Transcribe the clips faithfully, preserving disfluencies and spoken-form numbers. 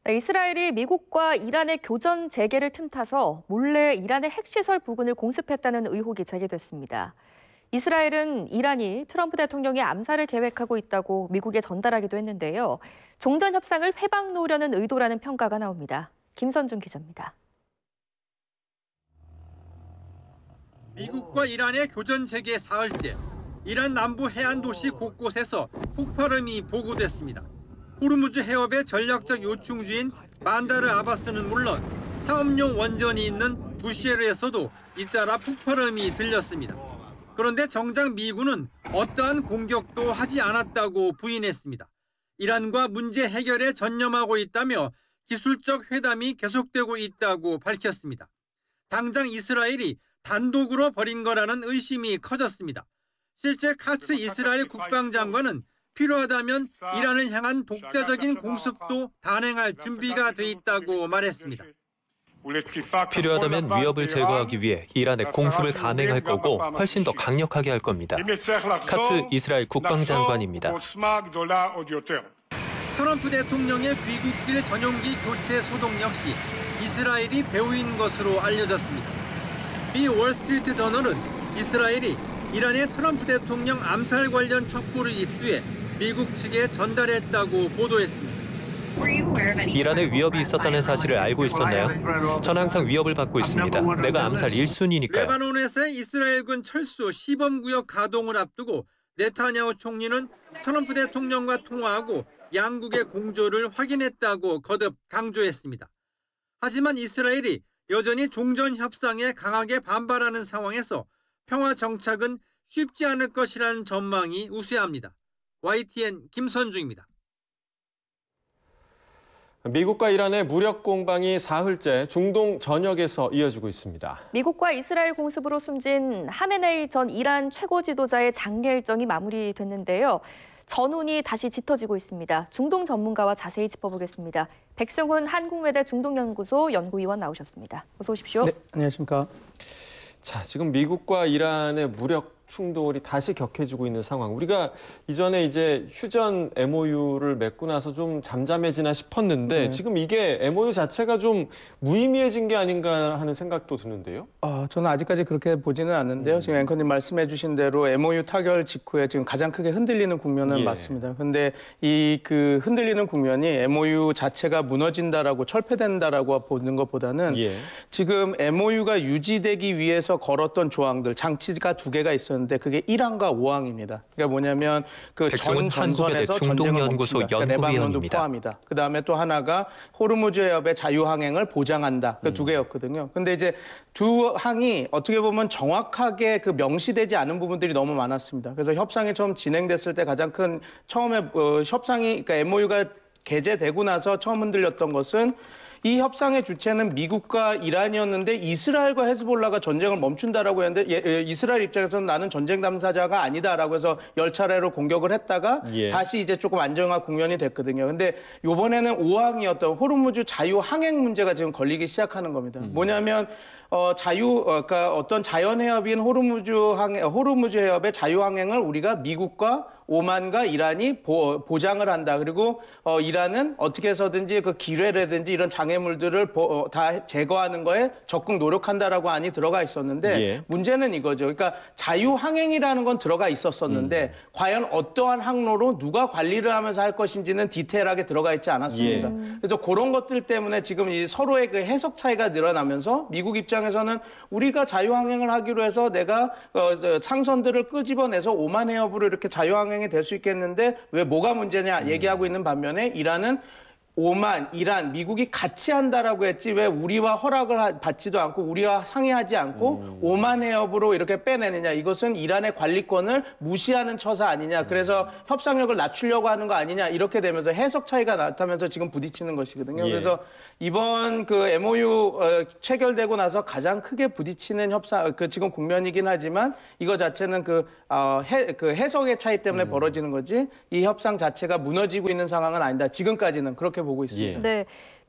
네, 이스라엘이 미국과 이란의 교전 재개를 틈타서 몰래 이란의 핵시설 부근을 공습했다는 의혹이 제기됐습니다. 이스라엘은 이란이 트럼프 대통령의 암살을 계획하고 있다고 미국에 전달하기도 했는데요. 종전 협상을 회방 놓으려는 의도라는 평가가 나옵니다. 김선중 기자입니다. 미국과 이란의 교전 재개 사흘째, 이란 남부 해안 도시 곳곳에서 폭발음이 보고됐습니다. 호르무즈 해협의 전략적 요충지인 반다르 아바스는 물론 사업용 원전이 있는 부시에르에서도 잇따라 폭발음이 들렸습니다. 그런데 정작 미군은 어떠한 공격도 하지 않았다고 부인했습니다. 이란과 문제 해결에 전념하고 있다며 기술적 회담이 계속되고 있다고 밝혔습니다. 당장 이스라엘이 단독으로 벌인 거라는 의심이 커졌습니다. 실제 카츠 이스라엘 국방장관은 필요하다면 이란을 향한 독자적인 공습도 단행할 준비가 돼 있다고 말했습니다. 필요하다면 위협을 제거하기 위해 이란의 공습을 감행할 거고 훨씬 더 강력하게 할 겁니다. 카츠 이스라엘 국방장관입니다. 트럼프 대통령의 귀국길 전용기 교체 소동 역시 이스라엘이 배후인 것으로 알려졌습니다. 미 월스트리트 저널은 이스라엘이 이란의 트럼프 대통령 암살 관련 첩보를 입수해 미국 측에 전달했다고 보도했습니다. 이란에 위협이 있었다는 사실을 알고 있었나요? 전 항상 위협을 받고 있습니다. 내가 암살 일 순위니까요. 레바논에서의 이스라엘군 철수 시범구역 가동을 앞두고 네타냐후 총리는 트럼프 대통령과 통화하고 양국의 공조를 확인했다고 거듭 강조했습니다. 하지만 이스라엘이 여전히 종전 협상에 강하게 반발하는 상황에서 평화 정착은 쉽지 않을 것이라는 전망이 우세합니다. 와이티엔 김선중입니다. 미국과 이란의 무력 공방이 사흘째 중동 전역에서 이어지고 있습니다. 미국과 이스라엘 공습으로 숨진 하메네이 전 이란 최고 지도자의 장례 일정이 마무리됐는데요. 전운이 다시 짙어지고 있습니다. 중동 전문가와 자세히 짚어보겠습니다. 백승훈 한국외대 중동연구소 연구위원 나오셨습니다. 어서 오십시오. 네, 안녕하십니까. 자, 지금 미국과 이란의 무력 충돌이 다시 격해지고 있는 상황. 우리가 이전에 이제 휴전 엠오유를 맺고 나서 좀 잠잠해지나 싶었는데 네. 지금 이게 엠오유 자체가 좀 무의미해진 게 아닌가 하는 생각도 드는데요. 어, 저는 아직까지 그렇게 보지는 않는데요. 음. 지금 앵커님 말씀해 주신 대로 엠오유 타결 직후에 지금 가장 크게 흔들리는 국면은 예. 맞습니다. 근데 이 그 흔들리는 국면이 엠오유 자체가 무너진다라고 철폐된다라고 보는 것보다는 예. 지금 엠오유가 유지되기 위해서 걸었던 조항들, 장치가 두 개가 있었는데 그게 일 항과 오 항입니다. 그러니까 뭐냐면 그 전 전선에서 전쟁을 멈춘다. 그러니까 레바논도 포함이다. 그다음에 또 하나가 호르무즈 해협의 자유항행을 보장한다. 그 두 개였거든요. 근데 이제 두 항이 어떻게 보면 정확하게 그 명시되지 않은 부분들이 너무 많았습니다. 그래서 협상이 처음 진행됐을 때 가장 큰 처음에 어, 협상이 그러니까 엠오유가 개재되고 나서 처음 흔들렸던 것은 이 협상의 주체는 미국과 이란이었는데 이스라엘과 헤즈볼라가 전쟁을 멈춘다라고 했는데 예, 예, 이스라엘 입장에서는 나는 전쟁 당사자가 아니다라고 해서 열 차례로 공격을 했다가 예. 다시 이제 조금 안정화 국면이 됐거든요. 근데 이번에는 오 항이었던 호르무즈 자유 항행 문제가 지금 걸리기 시작하는 겁니다. 음. 뭐냐면 어, 자유, 어, 그러니까 어떤 자연 해협인 호르무즈 항, 호르무즈 해협의 자유 항행을 우리가 미국과 오만과 이란이 보, 보장을 한다. 그리고 어, 이란은 어떻게 해서든지 그 기뢰라든지 이런 장애물들을 보, 어, 다 제거하는 거에 적극 노력한다라고 안이 들어가 있었는데 예. 문제는 이거죠. 그러니까 자유 항행이라는 건 들어가 있었었는데 음. 과연 어떠한 항로로 누가 관리를 하면서 할 것인지는 디테일하게 들어가 있지 않았습니다. 예. 그래서 그런 것들 때문에 지금 이 서로의 그 해석 차이가 늘어나면서 미국 입장 에서는 우리가 자유항행을 하기로 해서 내가 어, 상선들을 끄집어내서 오만 해협으로 이렇게 자유항행이 될 수 있겠는데 왜 뭐가 문제냐 얘기하고 있는 반면에 이란은 오만, 이란, 미국이 같이 한다라고 했지 왜 우리와 허락을 받지도 않고 우리와 상의하지 않고 음. 오만 해협으로 이렇게 빼내느냐. 이것은 이란의 관리권을 무시하는 처사 아니냐. 그래서 음. 협상력을 낮추려고 하는 거 아니냐. 이렇게 되면서 해석 차이가 나타나면서 지금 부딪히는 것이거든요. 예. 그래서 이번 그 엠오유 어, 체결되고 나서 가장 크게 부딪히는 협상, 그 지금 국면이긴 하지만 이거 자체는 그, 어, 해, 그 해석의 차이 때문에 음. 벌어지는 거지 이 협상 자체가 무너지고 있는 상황은 아니다. 지금까지는 그렇게 보고 있습니다. 예. 네.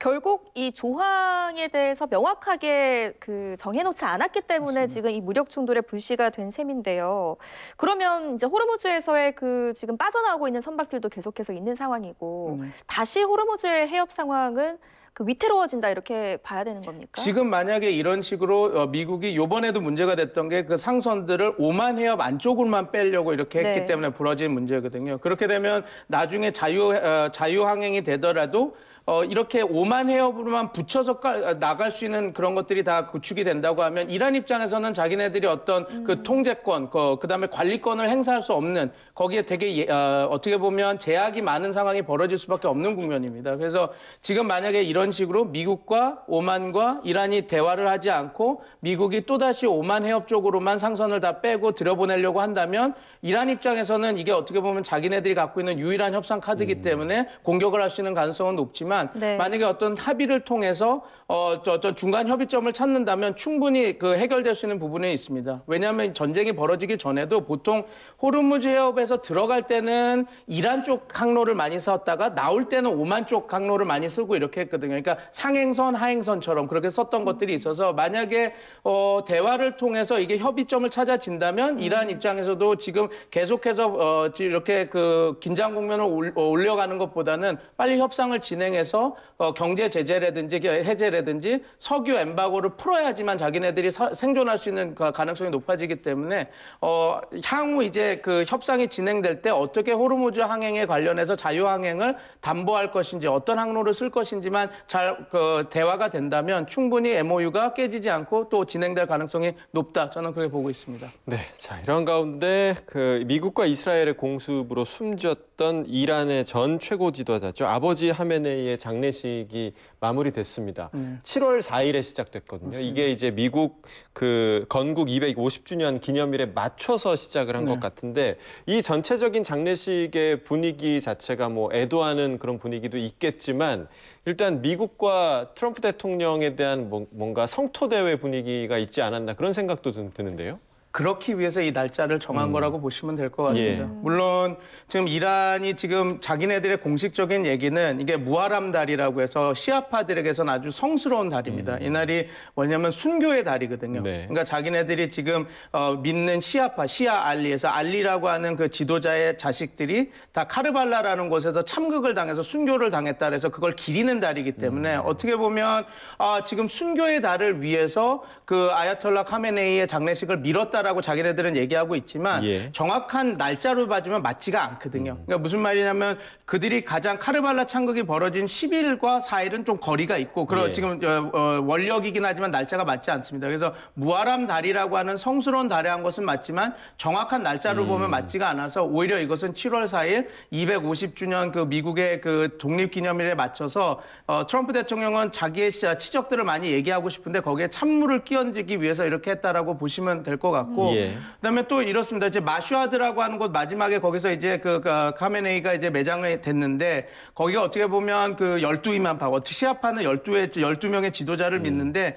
결국 이 조항에 대해서 명확하게 그 정해놓지 않았기 때문에 지금 이 무력 충돌의 불씨가 된 셈인데요. 그러면 이제 호르무즈에서의 그 지금 빠져나오고 있는 선박들도 계속해서 있는 상황이고 음. 다시 호르무즈의 해협 상황은 그 위태로워진다 이렇게 봐야 되는 겁니까? 지금 만약에 이런 식으로 미국이 이번에도 문제가 됐던 게 그 상선들을 오만 해협 안쪽으로만 빼려고 이렇게 했기 네. 때문에 벌어진 문제거든요. 그렇게 되면 나중에 자유 어, 자유항행이 되더라도 어, 이렇게 오만 해협으로만 붙여서 깔, 나갈 수 있는 그런 것들이 다 구축이 된다고 하면 이란 입장에서는 자기네들이 어떤 음. 그 통제권, 그, 그다음에 관리권을 행사할 수 없는 거기에 되게 예, 어, 어떻게 보면 제약이 많은 상황이 벌어질 수밖에 없는 국면입니다. 그래서 지금 만약에 이런 식으로 미국과 오만과 이란이 대화를 하지 않고 미국이 또다시 오만 해협 쪽으로만 상선을 다 빼고 들여보내려고 한다면 이란 입장에서는 이게 어떻게 보면 자기네들이 갖고 있는 유일한 협상 카드이기 음. 때문에 공격을 할 수 있는 가능성은 높지만 네. 만약에 어떤 합의를 통해서 어, 저, 저 중간 협의점을 찾는다면 충분히 그 해결될 수 있는 부분이 있습니다. 왜냐하면 전쟁이 벌어지기 전에도 보통 호르무즈 해협에서 들어갈 때는 이란 쪽 항로를 많이 썼다가 나올 때는 오만 쪽 항로를 많이 쓰고 이렇게 했거든요. 그러니까 상행선, 하행선처럼 그렇게 썼던 것들이 있어서 만약에 어, 대화를 통해서 이게 협의점을 찾아진다면 이란 입장에서도 지금 계속해서 어, 이렇게 그 긴장 국면을 올려가는 것보다는 빨리 협상을 진행해서 어, 경제 제재라든지 해제라든지 석유 엠바고를 풀어야지만 자기네들이 사, 생존할 수 있는 가능성이 높아지기 때문에 어, 향후 이제 그 협상이 진행될 때 어떻게 호르무즈 항행에 관련해서 자유항행을 담보할 것인지 어떤 항로를 쓸 것인지만 잘 그 대화가 된다면 충분히 엠오유가 깨지지 않고 또 진행될 가능성이 높다. 저는 그렇게 보고 있습니다. 네, 자 이런 가운데 그 미국과 이스라엘의 공습으로 숨졌던 이란의 전 최고 지도자죠. 아버지 하메네이의 장례식이 마무리됐습니다. 음. 칠월 사일에 시작됐거든요. 맞습니다. 이게 이제 미국 그 건국 이백오십 주년 기념일에 맞춰서 시작을 한 것 네. 같은데 이 전체적인 장례식의 분위기 자체가 뭐 애도하는 그런 분위기도 있겠지만 일단 미국과 트럼프 대통령에 대한 뭔가 성토대회 분위기가 있지 않았나 그런 생각도 좀 드는데요. 그렇기 위해서 이 날짜를 정한 음. 거라고 보시면 될 것 같습니다. 예. 물론 지금 이란이 지금 자기네들의 공식적인 얘기는 이게 무하람 달이라고 해서 시아파들에게서는 아주 성스러운 달입니다. 음. 이 날이 뭐냐면 순교의 달이거든요. 네. 그러니까 자기네들이 지금 어, 믿는 시아파, 시아 알리에서 알리라고 하는 그 지도자의 자식들이 다 카르발라라는 곳에서 참극을 당해서 순교를 당했다 그래서 그걸 기리는 달이기 때문에 음. 어떻게 보면 아, 지금 순교의 달을 위해서 그 아야톨라 카메네이의 장례식을 미뤘다 라고 자기네들은 얘기하고 있지만 예. 정확한 날짜로 봐주면 맞지가 않거든요. 음. 그러니까 무슨 말이냐면 그들이 가장 카르발라 참극이 벌어진 십 일과 사 일은 좀 거리가 있고 그런 예. 지금 어, 어, 원력이긴 하지만 날짜가 맞지 않습니다. 그래서 무하람 달이라고 하는 성스러운 달에 한 것은 맞지만 정확한 날짜로 음. 보면 맞지가 않아서 오히려 이것은 칠월 사일 이백오십 주년 그 미국의 그 독립기념일에 맞춰서 어, 트럼프 대통령은 자기의 치적들을 많이 얘기하고 싶은데 거기에 찬물을 끼얹기 위해서 이렇게 했다라고 보시면 될 것 같고. 예. 그다음에 또 이렇습니다. 이제 마슈아드라고 하는 곳 마지막에 거기서 이제 그, 그 카메네이가 이제 매장이 됐는데 거기가 어떻게 보면 그 열두 이만파, 시아파는 열두의 열두 명의 지도자를 음. 믿는데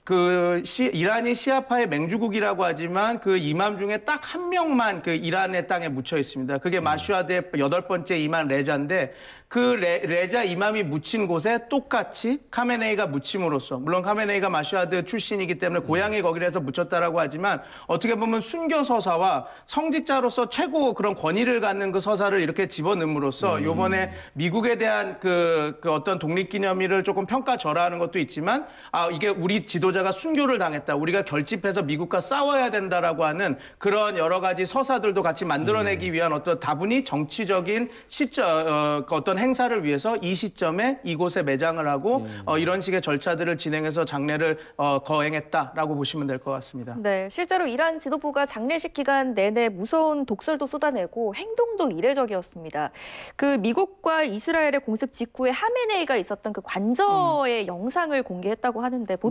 그 시, 이란이 시아파의 맹주국이라고 하지만 그 이맘 중에 딱 한 명만 그 이란의 땅에 묻혀 있습니다. 그게 마슈아드의 여덟 번째 이맘 레자인데 그 레, 레자 이맘이 묻힌 곳에 똑같이 카메네이가 묻힘으로써 물론 카메네이가 마슈아드 출신이기 때문에 고향이 거기를 해서 묻혔다라고 하지만 어떻게 보면 순교 서사와 성직자로서 최고 그런 권위를 갖는 그 서사를 이렇게 집어넣음으로써 음. 이번에 미국에 대한 그, 그 어떤 독립기념일을 조금 평가절하하는 것도 있지만 아 이게 우리 지도자가 순교를 당했다. 우리가 결집해서 미국과 싸워야 된다라고 하는 그런 여러 가지 서사들도 같이 만들어내기 위한 어떤 다분히 정치적인 시점 어, 어떤 행사를 위해서 이 시점에 이곳에 매장을 하고 음. 어, 이런 식의 절차들을 진행해서 장례를 어, 거행했다라고 보시면 될 것 같습니다. 네, 실제로 이란 지도부가 장례식 기간 내내 무서운 독설도 쏟아내고 행동도 이례적이었습니다. 그 미국과 이스라엘의 공습 직후에 하메네이가 있었던 그 관저의 음. 영상을 공개했다고 하는데 보통은 네.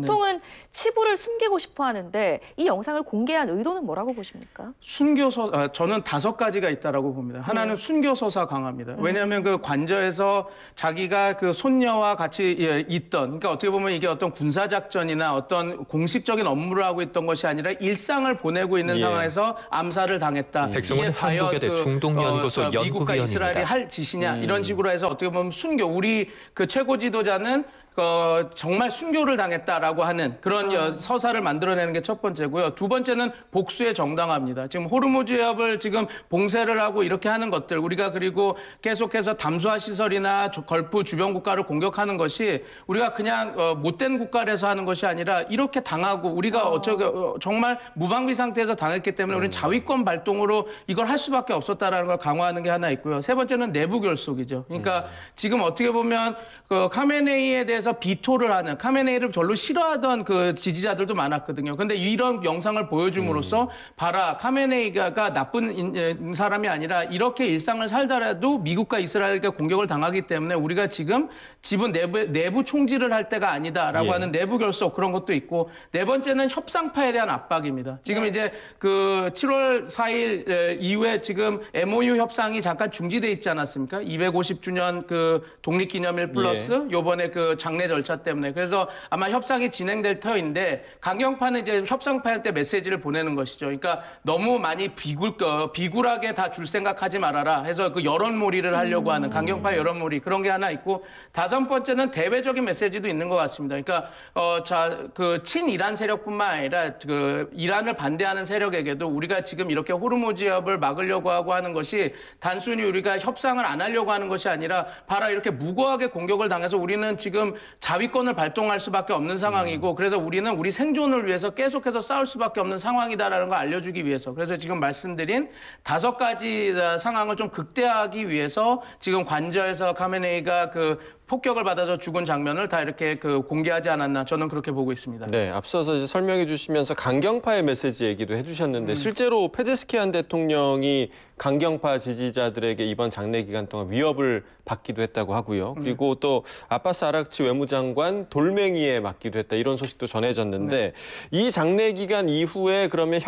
치부를 숨기고 싶어 하는데 이 영상을 공개한 의도는 뭐라고 보십니까? 순교서 아, 저는 다섯 가지가 있다라고 봅니다. 하나는 네. 순교서사 강화입니다. 왜냐하면 그 관저에서 자기가 그 손녀와 같이 예, 있던, 그러니까 어떻게 보면 이게 어떤 군사 작전이나 어떤 공식적인 업무를 하고 있던 것이 아니라 일상을 보내고 있는 예. 상황에서 암살을 당했다. 백승훈 이게 과연 한국여대 그, 중동연구소 어, 어, 미국과 연구위원입니다. 이스라엘이 할 짓이냐 음. 이런 식으로 해서 어떻게 보면 순교, 우리 그 최고 지도자는 어, 정말 순교를 당했다라고 하는 그런 여- 서사를 만들어내는 게 첫 번째고요. 두 번째는 복수의 정당화입니다. 지금 호르무즈 해협을 지금 봉쇄를 하고 이렇게 하는 것들, 우리가 그리고 계속해서 담수화 시설이나 저- 걸프 주변 국가를 공격하는 것이 우리가 그냥 어, 못된 국가에서 하는 것이 아니라 이렇게 당하고 우리가 어쩌게 어, 정말 무방비 상태에서 당했기 때문에 우리는 자위권 발동으로 이걸 할 수밖에 없었다라는 걸 강화하는 게 하나 있고요. 세 번째는 내부 결속이죠. 그러니까 지금 어떻게 보면 그 카메네이에 대해서 비토를 하는, 카메네이를 별로 싫어하던 그 지지자들도 많았거든요. 근데 이런 영상을 보여줌으로써 음. 봐라, 카메네이가 나쁜 인, 사람이 아니라 이렇게 일상을 살더라도 미국과 이스라엘에게 공격을 당하기 때문에 우리가 지금 지분 내부, 내부 총질을 할 때가 아니다라고 예. 하는 내부 결속, 그런 것도 있고, 네 번째는 협상파에 대한 압박입니다. 지금 네. 이제 그 칠월 사일 이후에 지금 엠오유 협상이 잠깐 중지돼 있지 않았습니까? 이백오십 주년 그 독립기념일 플러스 예. 요번에 그 장례 절차 때문에. 그래서 아마 협상이 진행될 터인데 강경파는 이제 협상파일 때 메시지를 보내는 것이죠. 그러니까 너무 많이 비굴, 비굴하게 다 줄 생각하지 말아라 해서 그 여론몰이를 하려고 하는, 강경파 여론몰이, 그런 게 하나 있고, 다섯 번째는 대외적인 메시지도 있는 것 같습니다. 그러니까 어, 자, 그 친이란 세력뿐만 아니라 그 이란을 반대하는 세력에게도 우리가 지금 이렇게 호르무즈 해협을 막으려고 하고 하는 것이 단순히 우리가 협상을 안 하려고 하는 것이 아니라 봐라, 이렇게 무고하게 공격을 당해서 우리는 지금 자위권을 발동할 수밖에 없는 상황이고, 그래서 우리는 우리 생존을 위해서 계속해서 싸울 수밖에 없는 상황이다라는 걸 알려주기 위해서, 그래서 지금 말씀드린 다섯 가지 상황을 좀 극대화하기 위해서 지금 관저에서 카메네이가 그 폭격을 받아서 죽은 장면을 다 이렇게 그 공개하지 않았나, 저는 그렇게 보고 있습니다. 네, 앞서서 이제 설명해 주시면서 강경파의 메시지 얘기도 해주셨는데 음. 실제로 페제스키안 대통령이 강경파 지지자들에게 이번 장례 기간 동안 위협을 받기도 했다고 하고요. 그리고 음. 또 아바스 아락치 외무장관 돌멩이에 맞기도 했다, 이런 소식도 전해졌는데 네. 이 장례 기간 이후에 그러면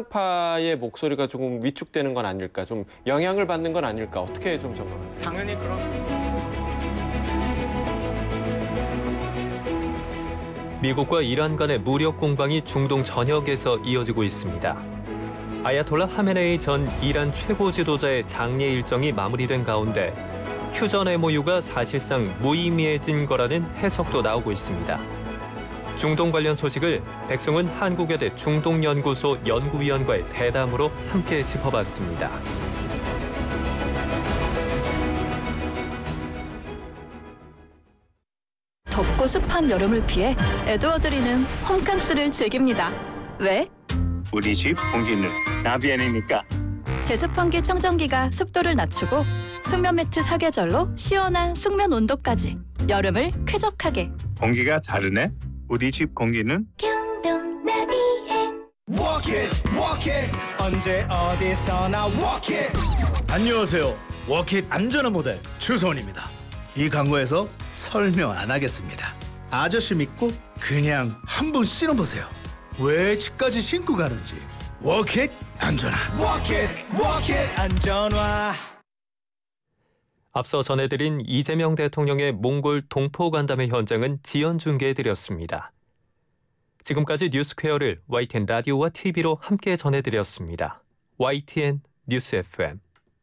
협상파의 목소리가 조금 위축되는 건 아닐까, 좀 영향을 받는 건 아닐까, 어떻게 좀 전망하세요? 당연히 그런. 미국과 이란 간의 무력 공방이 중동 전역에서 이어지고 있습니다. 아야톨라 하메네이 전 이란 최고 지도자의 장례 일정이 마무리된 가운데 휴전 엠오유가 사실상 무의미해진 거라는 해석도 나오고 있습니다. 중동 관련 소식을 백승훈 한국여대 중동연구소 연구위원과의 대담으로 함께 짚어봤습니다. 덥고 습한 여름을 피해 에드워드리는 홈캠프를 즐깁니다. 왜? 우리 집 공기는 나비엔이니까. 제습환기 청정기가 습도를 낮추고 숙면 매트 사계절로 시원한 숙면 온도까지 여름을 쾌적하게. 공기가 다르네. 우리 집 공기는 경동 나비엔 Walk it, walk it. 언제 어디서나 walk it. 안녕하세요. 워킷 안전한 모델 추소원입니다. 이 광고에서 설명 안 하겠습니다. 아저씨 믿고 그냥 한번 신어보세요. 왜 집까지 신고 가는지. 워킷 안전화. Walk it, walk it. 안전화. 앞서 전해드린 이재명 대통령의 몽골 동포 간담회 현장은 지연 중계해드렸습니다. 지금까지 뉴스퀘어를 와이티엔 라디오와 티비로 함께 전해드렸습니다. 와이티엔 뉴스 에프엠.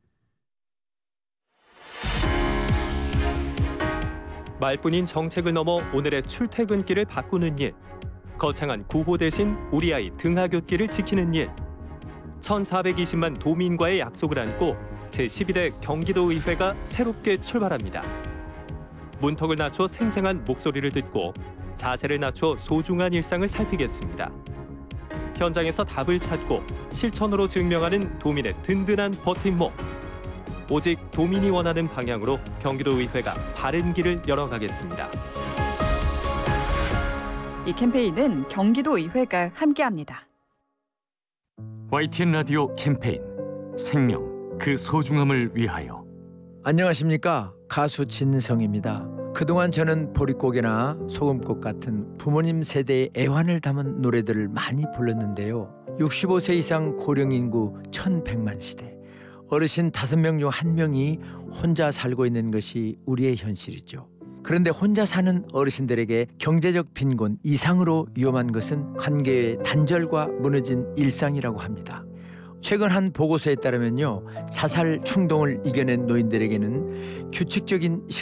말뿐인 정책을 넘어 오늘의 출퇴근길을 바꾸는 일. 거창한 구호 대신 우리 아이 등하굣길을 지키는 일. 천사백이십만 도민과의 약속을 안고 제십일 대 경기도의회가 새롭게 출발합니다. 문턱을 낮춰 생생한 목소리를 듣고 자세를 낮춰 소중한 일상을 살피겠습니다. 현장에서 답을 찾고 실천으로 증명하는 도민의 든든한 버팀목. 오직 도민이 원하는 방향으로 경기도의회가 바른 길을 열어가겠습니다. 이 캠페인은 경기도의회가 함께합니다. 와이티엔 라디오 캠페인 생명, 그 소중함을 위하여. 안녕하십니까, 가수 진성입니다. 그동안 저는 보릿고개나 소금꽃 같은 부모님 세대의 애환을 담은 노래들을 많이 불렀는데요. 육십오 세 이상 고령 인구 천백만 시대, 어르신 다섯 명 중 한 명이 혼자 살고 있는 것이 우리의 현실이죠. 그런데 혼자 사는 어르신들에게 경제적 빈곤 이상으로 위험한 것은 관계의 단절과 무너진 일상이라고 합니다. 최근 한 보고서에 따르면요, 자살 충동을 이겨낸 노인들에게는 규칙적인